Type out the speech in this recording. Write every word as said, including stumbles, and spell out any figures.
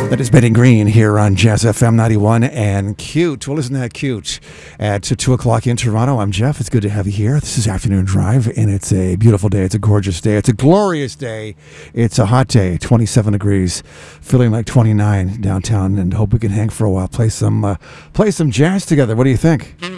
That is Benny Green here on Jazz F M ninety-one and Cute. Well, isn't that cute? At two o'clock in Toronto, I'm Jeff. It's good to have you here. This is Afternoon Drive, and it's a beautiful day. It's a gorgeous day. It's a glorious day. It's a hot day, twenty-seven degrees, feeling like twenty-nine downtown, and hope we can hang for a while, play some, uh, play some jazz together. What do you think?